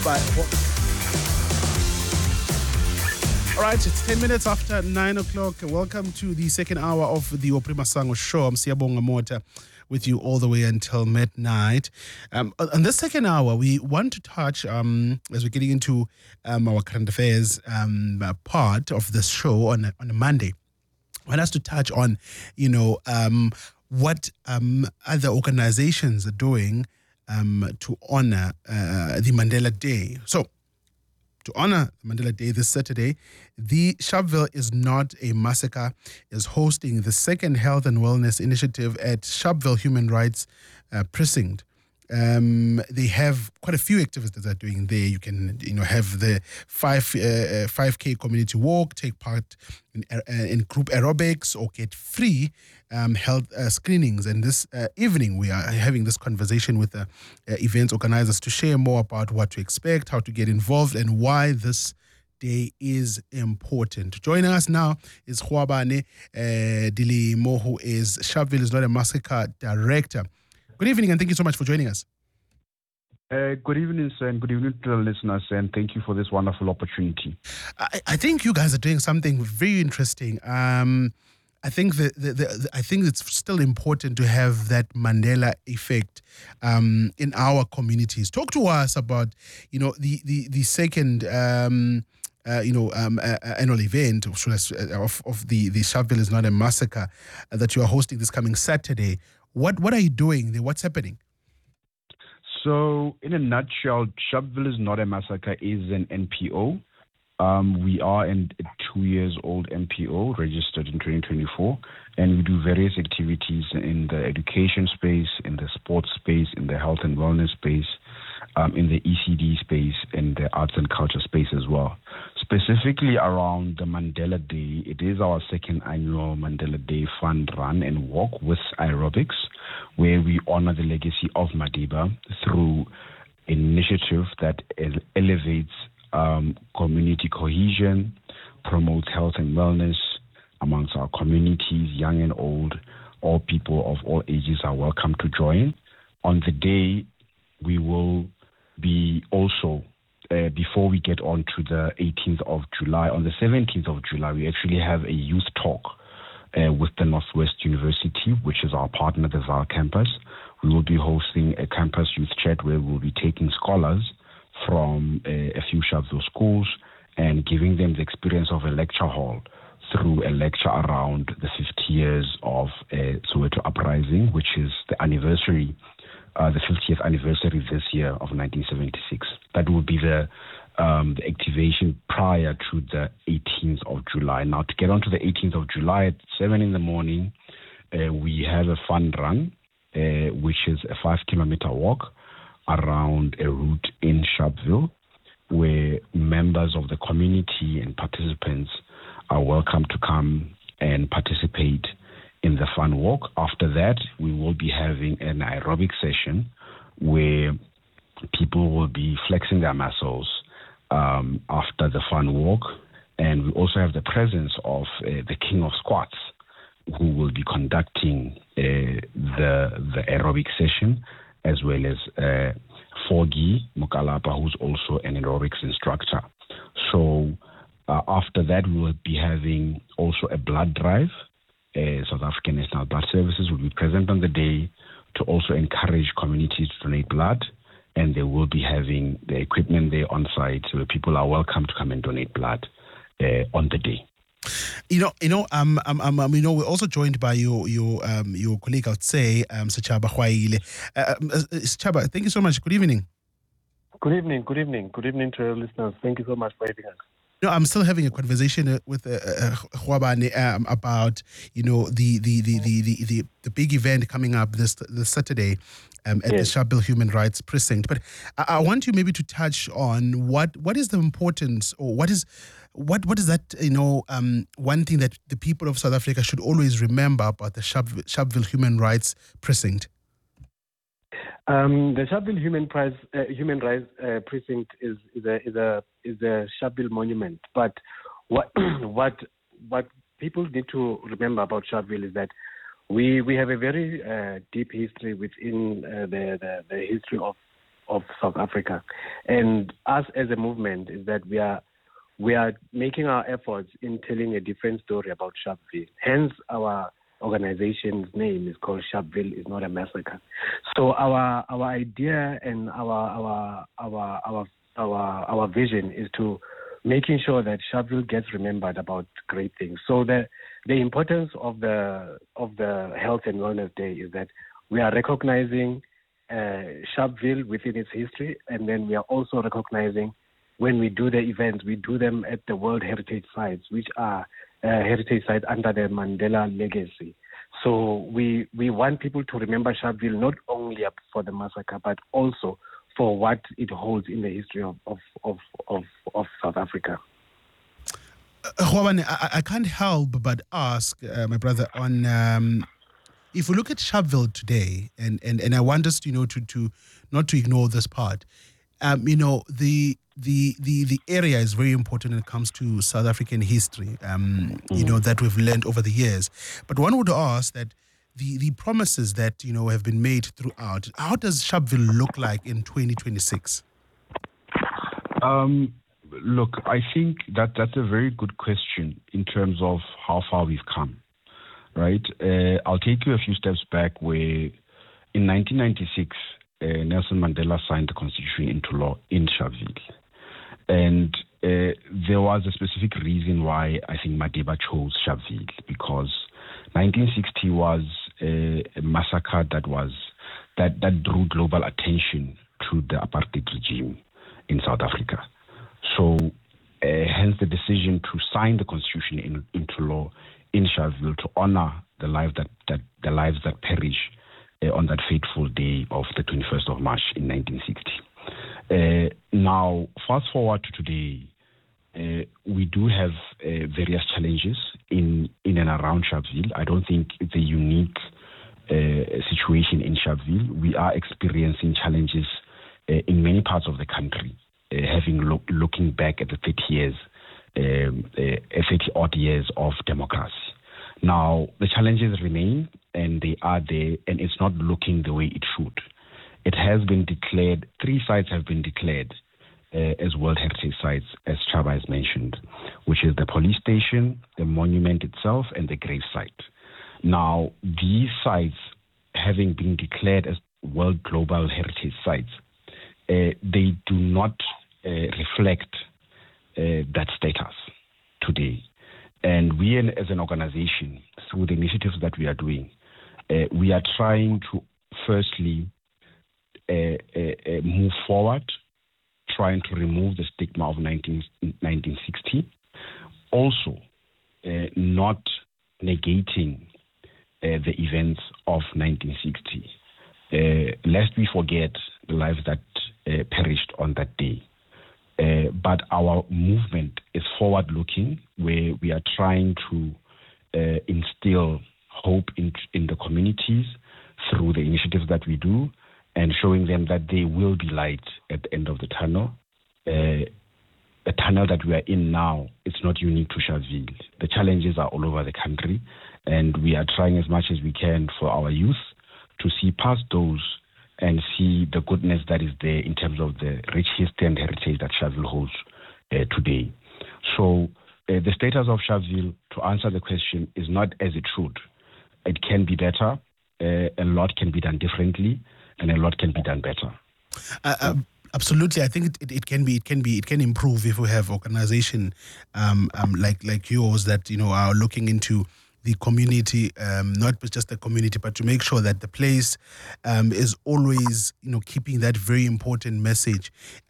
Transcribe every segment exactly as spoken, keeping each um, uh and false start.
Bye. All right, it's ten minutes after nine o'clock. Welcome to the second hour of the Oprima Sango show. I'm Siyabonga Mota with you all the way until midnight. Um, on this second hour, we want to touch, um, as we're getting into um, our current affairs um, uh, part of this show on a, on a Monday, I want us to touch on, you know, um, what um, other organizations are doing um, to honor uh, the Mandela Day. So, to honor Mandela Day this Saturday, the Sharpeville is Not a Massacre is hosting the second Health and Wellness Initiative at Sharpeville Human Rights uh, Precinct. Um, they have quite a few activities they're doing there. You can, you know, have the five uh, five K community walk, take part in, uh, in group aerobics, or get free um, health uh, screenings. And this uh, evening, we are having this conversation with the uh, events organizers to share more about what to expect, how to get involved, and why this day is important. Joining us now is Khwabane uh, Dilimo, who is Sharpeville is Not a Massacre director. Good evening, and thank you so much for joining us. Uh, good evening, sir, and good evening to the listeners, and thank you for this wonderful opportunity. I, I think you guys are doing something very interesting. Um, I think the, the, the I think it's still important to have that Mandela effect um, in our communities. Talk to us about, you know, the the the second. Um, Uh, you know, um, uh, annual event of, of, of the, the Sharpeville is Not a Massacre uh, that you are hosting this coming Saturday. What what are you doing there? What's happening? So, in a nutshell, Sharpeville is Not a Massacre is an N P O. Um, we are an, a two years old N P O registered in twenty twenty-four, and we do various activities in the education space, in the sports space, in the health and wellness space, um, in the E C D space, in the arts and culture space as well. Specifically around the Mandela Day, it is our second annual Mandela Day Fun Run and Walk with aerobics, where we honor the legacy of Madiba through an initiative that ele- elevates um, community cohesion, promotes health and wellness amongst our communities, young and old. All people of all ages are welcome to join. On the day, we will be also Uh, before we get on to the eighteenth of July, on the seventeenth of July, we actually have a youth talk uh, with the Northwest University, which is our partner, the Vaal campus. We will be hosting a campus youth chat where we'll be taking scholars from uh, a few Sharpeville schools and giving them the experience of a lecture hall through a lecture around the fifty years of uh, Soweto Uprising, which is the anniversary Uh, the fiftieth anniversary this year of nineteen seventy-six. That will be the um, the activation prior to the eighteenth of July. Now, to get on to the eighteenth of July at seven in the morning, uh, we have a fun run, uh, which is a five kilometer walk around a route in Sharpeville, where members of the community and participants are welcome to come and participate in the fun walk. After that, we will be having an aerobic session where people will be flexing their muscles um, after the fun walk. And we also have the presence of uh, the King of Squats, who will be conducting uh, the the aerobic session, as well as uh, Foggy Mukalapa, who's also an aerobics instructor. So uh, after that, we will be having also a blood drive. Uh, South African National Blood Services will be present on the day to also encourage communities to donate blood, and they will be having the equipment there on site, so people are welcome to come and donate blood uh, on the day. You know, you know, um, um, um, um, you know, we're also joined by your your um your colleague, I would say, um, Sechaba Khwaile. Uh, um, uh, Sechaba, thank you so much. Good evening. Good evening. Good evening. Good evening to our listeners. Thank you so much for having us. No, I'm still having a conversation with uh, uh, Khwabane um, about, you know, the the, the, the, the, the the big event coming up this this Saturday um, at yes. the Sharpeville Human Rights Precinct. But I, I want you maybe to touch on what what is the importance, or what is what what is that, you know, um, one thing that the people of South Africa should always remember about the Sharpeville, Sharpeville Human Rights Precinct? Um, the Sharpeville Human, Prize, uh, Human Rights uh, Precinct is, is a is a is a Sharpeville monument. But what what what people need to remember about Sharpeville is that we we have a very uh, deep history within uh, the, the the history of of South Africa. And us as a movement is that we are we are making our efforts in telling a different story about Sharpeville. Hence, our organization's name is called Sharpeville is Not a Massacre. So our our idea and our our our our our our vision is to making sure that Sharpeville gets remembered about great things. So the the importance of the of the Health and Wellness Day is that we are recognizing uh, Sharpeville within its history, and then we are also recognizing when we do the events, we do them at the World Heritage Sites, which are uh, heritage sites under the Mandela legacy. So we we want people to remember Sharpeville not only for the massacre, but also for what it holds in the history of of of of, of South Africa. Uh, Juan, I, I can't help but ask, uh, my brother, on um, if we look at Sharpeville today, and, and, and I want us, you know, to, to not to ignore this part. Um, you know, the the the the area is very important when it comes to South African history. Um, mm. You know, that we've learned over the years. But one would ask that the the promises that, you know, have been made throughout. How does Sharpeville look like in twenty twenty-six? Um. Look, I think that that's a very good question in terms of how far we've come, right? Uh, I'll take you a few steps back where in nineteen ninety-six, uh, Nelson Mandela signed the constitution into law in Sharpeville. And uh, there was a specific reason why I think Madiba chose Sharpeville, because nineteen sixty was a, a massacre that was that, that drew global attention to the apartheid regime in South Africa. So, uh, hence the decision to sign the constitution in, into law in Sharpeville to honor the life that, that the lives that perish uh, on that fateful day of the twenty-first of March in nineteen sixty. Uh, now, fast forward to today, uh, we do have uh, various challenges in in and around Sharpeville. I don't think it's a unique uh, situation in Sharpeville. We are experiencing challenges uh, in many parts of the country. Uh, having lo- looking back at the thirty years, um, uh, thirty odd years of democracy. Now, the challenges remain, and they are there, and it's not looking the way it should. It has been declared, three sites have been declared uh, as World Heritage Sites, as Chaba has mentioned, which is the police station, the monument itself, and the grave site. Now, these sites, having been declared as World Global Heritage Sites, uh, they do not Uh, reflect uh, that status today. And we as an organization, through the initiatives that we are doing, uh, we are trying to firstly uh, uh, uh, move forward, trying to remove the stigma of nineteen, nineteen sixty, also uh, not negating uh, the events of nineteen sixty. Uh, lest we forget the lives that uh, perished on that day. Uh, but our movement is forward-looking, where we are trying to uh, instill hope in, in the communities through the initiatives that we do, and showing them that there will be light at the end of the tunnel. Uh, the tunnel that we are in now, it's not unique to Sharpeville. The challenges are all over the country, and we are trying as much as we can for our youth to see past those and see the goodness that is there in terms of the rich history and heritage that Sharpeville holds uh, today. So uh, the status of Sharpeville, to answer the question, is not as it should. It can be better. Uh, a lot can be done differently, and a lot can be done better. Uh, uh, absolutely, I think it, it, it can be it can be it can improve if we have organization um, um, like like yours that, you know, are looking into the community, um, not just the community, but to make sure that the place um, is always, you know, keeping that very important message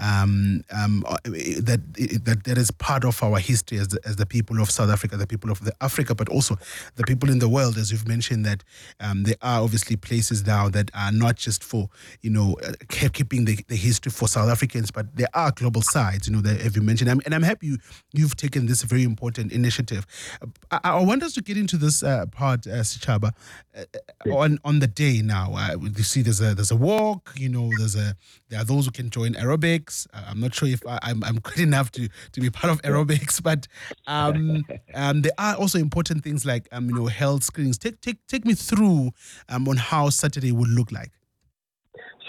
um, um, that, that that is part of our history as the, as the people of South Africa, the people of the Africa, but also the people in the world. As you've mentioned, that um, there are obviously places now that are not just for, you know, keeping the, the history for South Africans, but there are global sides, you know, that have you mentioned. And I'm happy you, you've taken this very important initiative. I, I want us to get into this uh, part, uh, Sichaba, uh, yeah. on on the day now. Uh, you see, there's a there's a walk. You know, there's a there are those who can join aerobics. Uh, I'm not sure if I, I'm I'm good enough to to be part of aerobics, but um, um, there are also important things like um, you know, health screenings. Take take take me through um on how Saturday would look like.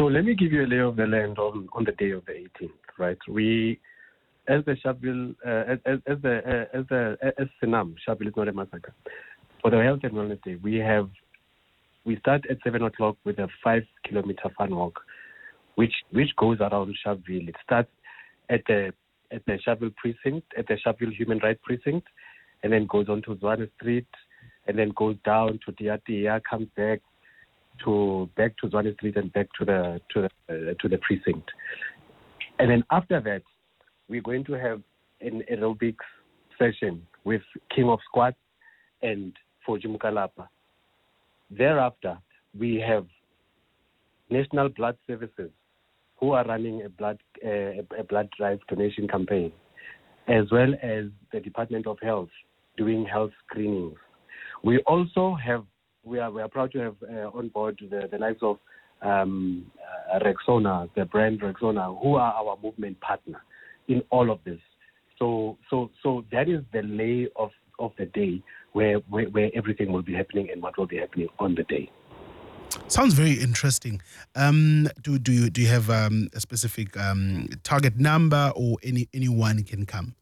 So let me give you a lay of the land on, on the day of the eighteenth, right? We, as the Sharpeville, uh, as, as, as the uh, as the as Senam, Sharpeville is not a massacre. For the Health and Wellness Day, we have we start at seven o'clock with a five kilometer fun walk, which which goes around Sharpeville. It starts at the at the Sharpeville precinct, at the Sharpeville Human Rights Precinct, and then goes on to Zwane Street, and then goes down to Tiatia, comes back to back to Zwane Street and back to the to the uh, to the precinct. And then after that, we're going to have an aerobics session with King of Squats and Foji Mukalapa. Thereafter, we have National Blood Services, who are running a blood uh, a blood drive donation campaign, as well as the Department of Health doing health screenings. We also have we are we are proud to have uh, on board the, the likes of um, uh, Rexona, the brand Rexona, who are our movement partner in all of this. So so so that is the lay of, of the day where, where where everything will be happening and what will be happening on the day. Sounds very interesting. Um, do do you do you have um, a specific um, target number, or any anyone can come?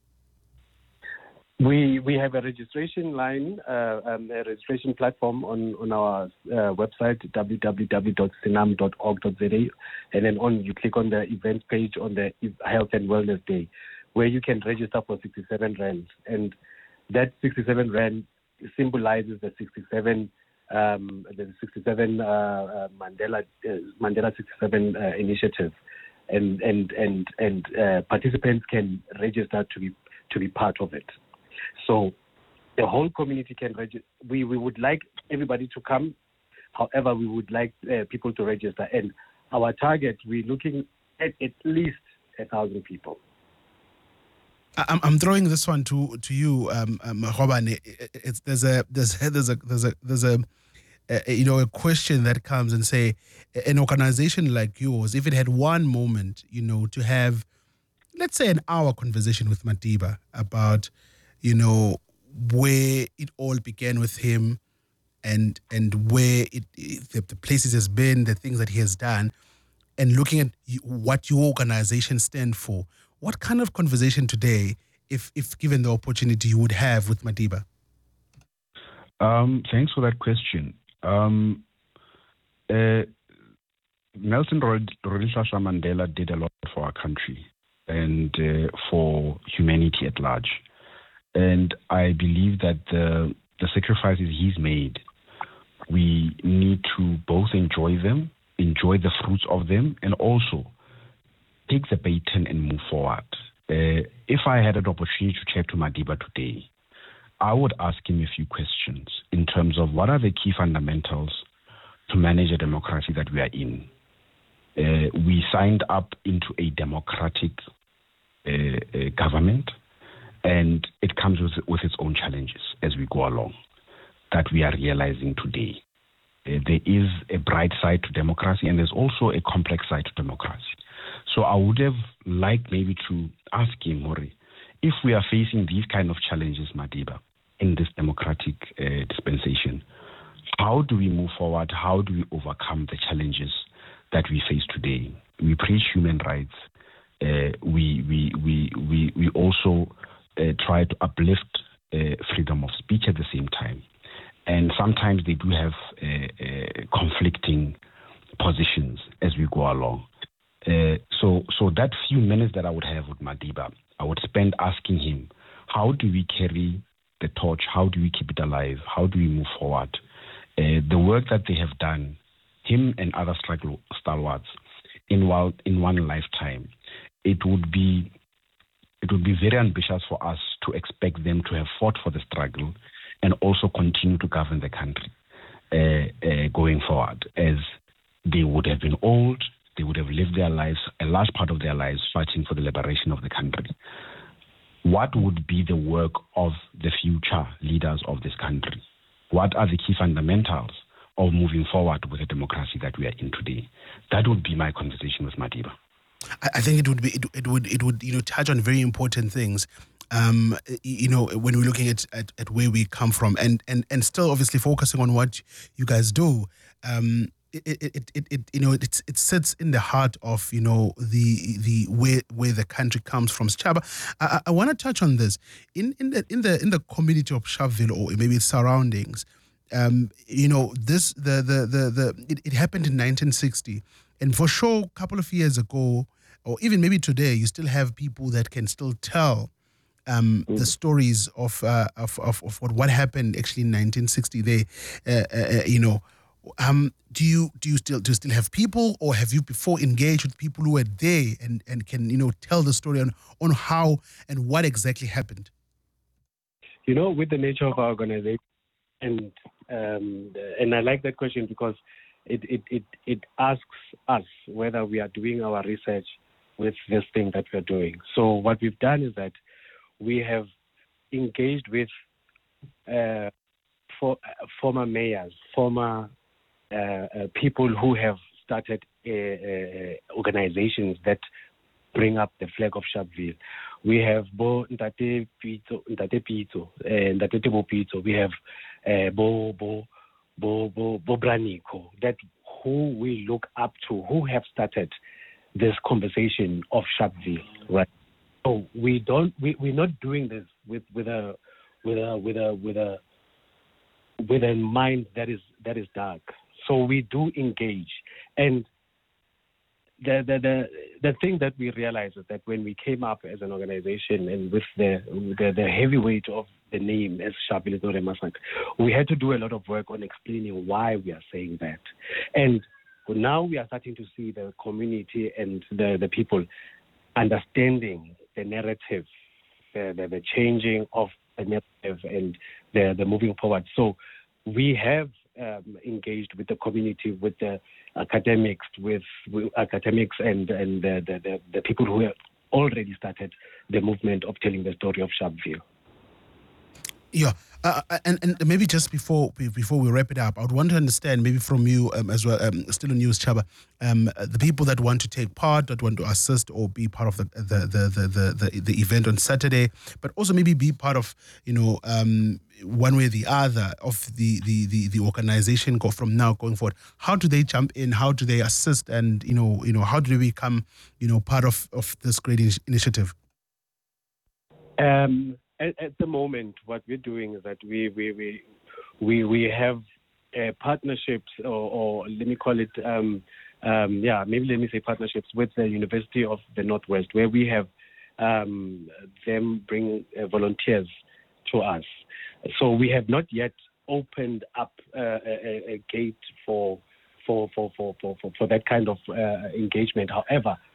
We we have a registration line, uh, um, a registration platform on on our uh, website w w w dot sinam dot org dot z a, and then on you click on the events page on the Health and Wellness Day, where you can register for sixty-seven rand, and that sixty-seven rand symbolizes the sixty-seven um, the sixty-seven uh, uh, Mandela uh, Mandela sixty-seven uh, initiative, and and and and uh, participants can register to be to be part of it. So the whole community can register. We, we would like everybody to come. However, we would like uh, people to register. And our target, we're looking at at least a thousand people. I'm, I'm throwing this one to to you, um, um, Robane. It's there's a there's there's a there's a there's a, a you know a question that comes and say, an organization like yours, if it had one moment, you know, to have, let's say, an hour conversation with Madiba about, you know, where it all began with him, and and where it, it the, the places has been, the things that he has done, and looking at what your organization stands for. What kind of conversation today, if if given the opportunity, you would have with Madiba? Um, thanks for that question. Um, uh, Nelson Rolihlahla Mandela did a lot for our country and uh, for humanity at large. And I believe that the, the sacrifices he's made, we need to both enjoy them, enjoy the fruits of them, and also take the baton and move forward. Uh, if I had an opportunity to chat to Madiba today, I would ask him a few questions in terms of what are the key fundamentals to manage a democracy that we are in. Uh, we signed up into a democratic uh, uh, government, and it comes with, with its own challenges as we go along that we are realizing today. Uh, there is a bright side to democracy, and there's also a complex side to democracy. So I would have liked maybe to ask him, Mori, if we are facing these kind of challenges, Madiba, in this democratic uh, dispensation, how do we move forward? How do we overcome the challenges that we face today? We preach human rights. Uh, we, we, we, we, we also uh, try to uplift uh, freedom of speech at the same time. And sometimes they do have uh, uh, conflicting positions as we go along. Uh, so, so that few minutes that I would have with Madiba, I would spend asking him, how do we carry the torch? How do we keep it alive? How do we move forward? Uh, the work that they have done, him and other struggle stalwarts, in one, in one lifetime, it would be it would be very ambitious for us to expect them to have fought for the struggle and also continue to govern the country uh, uh, going forward, as they would have been old. They would have lived their lives, a large part of their lives, fighting for the liberation of the country. What would be the work of the future leaders of this country? What are the key fundamentals of moving forward with the democracy that we are in today? That would be my conversation with Madiba. I think it would be it, it would it would you know touch on very important things. Um, you know, when we're looking at, at, at where we come from, and, and, and still obviously focusing on what you guys do. Um, it, it, it, it, it you know it it sits in the heart of you know the the where where the country comes from. Chaba, I, I want to touch on this in in the in the in the community of Sharpeville or maybe its surroundings. Um, you know this the the the the it, it happened in nineteen sixty, and for sure, a couple of years ago, or even maybe today, you still have people that can still tell um, mm. the stories of, uh, of of of what what happened actually in nineteen sixty. They, uh, uh, you know. Um, do you do you still do you still have people, or have you before engaged with people who were there and, and can you know tell the story on, on how and what exactly happened? You know, with the nature of our organization, and um, and I like that question because it, it, it, it asks us whether we are doing our research with this thing that we're doing. So what we've done is that we have engaged with uh, for, uh, former mayors, former Uh, uh, people who have started uh, uh, organizations that bring up the flag of Sharpeville. We have Bo Ntate Pito, Ntate Pito, Ntate Tebo Pito. We have uh, Bo Bo Bo Bo Bo Braniko, that who we look up to, who have started this conversation of Sharpeville, right? So we don't, we we're not doing this with with a with a with a with a with a mind that is that is dark. So we do engage, and the, the the the thing that we realized is that when we came up as an organization and with the the, the heavy weight of the name as Sharpeville Dore Massacre, we had to do a lot of work on explaining why we are saying that, and now we are starting to see the community and the, the people understanding the narrative, the, the the changing of the narrative and the the moving forward. So we have Um, engaged with the community, with the academics, with, with academics and and the, the, the, the people who have already started the movement of telling the story of Sharpeville. Yeah, uh, and and maybe just before before we wrap it up, I would want to understand maybe from you um, as well, um, still on news, Chaba, um, the people that want to take part, that want to assist or be part of the the the the the, the, the event on Saturday, but also maybe be part of you know um, one way or the other of the the the, the organization go from now going forward. How do they jump in? How do they assist? And you know you know how do they become you know part of of this great initiative? Um. At, at the moment, what we're doing is that we we we we, we have uh, partnerships, or, or let me call it, um, um, yeah, maybe let me say partnerships with the University of the Northwest, where we have um, them bring uh, volunteers to us. So we have not yet opened up uh, a, a gate for for for for for for, for that kind of uh, engagement. However,